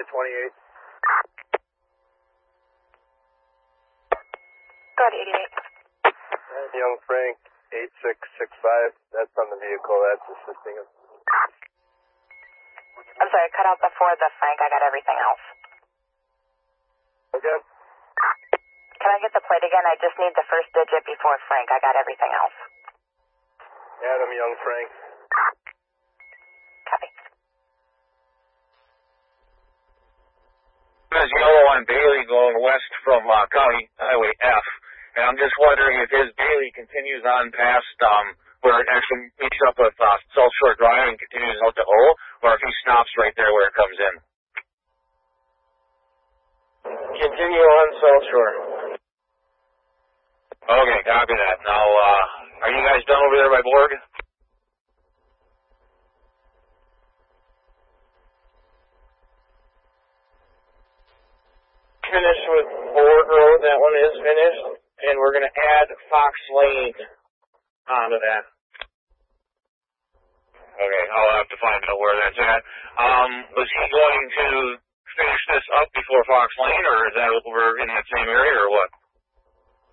28. Go ahead, 88. And Young Frank, 8665. That's on the vehicle. That's assisting him. I'm sorry, cut out before the Frank. I got everything else. Okay. Can I get the plate again? I just need the first digit before Frank. I got everything else. Adam Young Frank. Copy. There's yellow on Bailey going west from County Highway F, and I'm just wondering if his Bailey continues on past where it actually meets up with South Shore Drive and continues out to O, or if he stops right there where it comes in. Continue on South Shore. Okay, copy that. Now, are you guys done over there by Borg? Finished with Borg Road. That one is finished. And we're going to add Fox Lane onto that. Okay, I'll have to find out where that's at. Was he going to finish this up before Fox Lane, or is that over in that same area, or what?